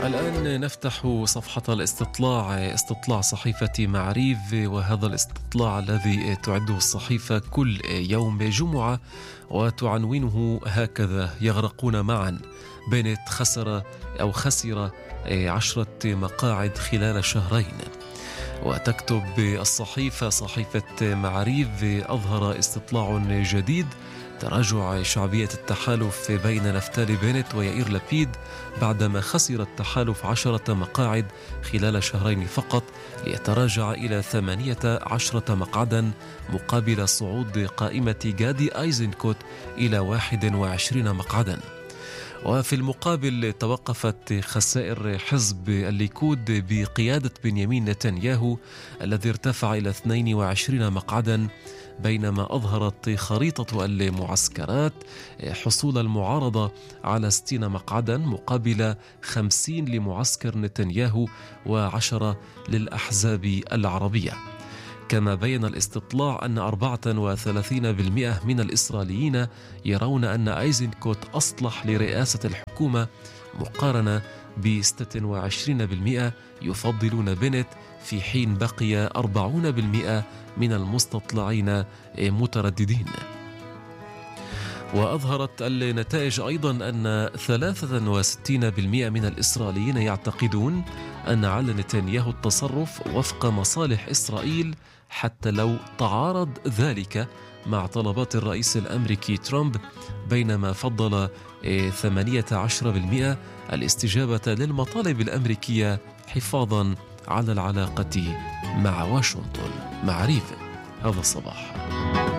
الآن نفتح صفحة استطلاع صحيفة معريف، وهذا الاستطلاع الذي تعده الصحيفة كل يوم جمعة وتعنونه هكذا: يغرقون معا. بنت خسر 10 مقاعد خلال شهرين. وتكتب صحيفة معريف: أظهر استطلاع جديد تراجع شعبية التحالف بين نفتالي بنت ويائير لبيد بعدما خسر التحالف 10 مقاعد خلال شهرين فقط، ليتراجع إلى 18 مقعدا مقابل صعود قائمة غادي أيزنكوت إلى 21 مقعدا. وفي المقابل توقفت خسائر حزب الليكود بقيادة بنيامين نتنياهو الذي ارتفع إلى 22 مقعدا، بينما أظهرت خريطة المعسكرات حصول المعارضة على 60 مقعدا مقابل 50 لمعسكر نتنياهو و10 للأحزاب العربية. كما بين الاستطلاع أن 34% من الإسرائيليين يرون أن أيزنكوت أصلح لرئاسة الحكومة، مقارنة ب 26% يفضلون بنت، في حين بقي 40% من المستطلعين مترددين. وأظهرت النتائج أيضا أن 63% من الإسرائيليين يعتقدون أن على نتنياهو التصرف وفق مصالح إسرائيل حتى لو تعارض ذلك مع طلبات الرئيس الأمريكي ترامب، بينما فضل 18% الاستجابة للمطالب الأمريكية حفاظا على العلاقة مع واشنطن. معريف هذا الصباح.